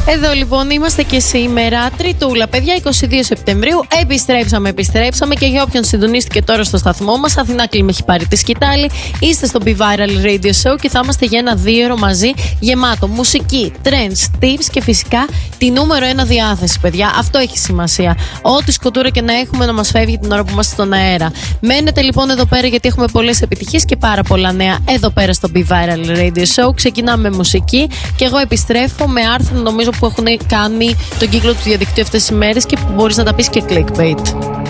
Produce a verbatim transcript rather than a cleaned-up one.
Εδώ λοιπόν είμαστε και σήμερα, Τριτούλα, παιδιά, είκοσι δύο Σεπτεμβρίου. Επιστρέψαμε, επιστρέψαμε και για όποιον συντονίστηκε τώρα στο σταθμό μας, Αθηνά Κλίμ έχει πάρει τη σκητάλη. Είστε στο Be Viral Radio Show και θα είμαστε για ένα δίωρο μαζί, γεμάτο μουσική, trends, tips και φυσικά τη νούμερο ένα διάθεση, παιδιά. Αυτό έχει σημασία. Ό,τι σκοτούρα και να έχουμε να μας φεύγει την ώρα που είμαστε στον αέρα. Μένετε λοιπόν εδώ πέρα γιατί έχουμε πολλές επιτυχίες και πάρα πολλά νέα εδώ πέρα στο Be Viral Radio Show. Ξεκινάμε με μουσική και εγώ επιστρέφω με άρθρα νομίζω που έχουν κάνει τον κύκλο του διαδικτύου αυτές τις ημέρες και που μπορείς να τα πεις και clickbait.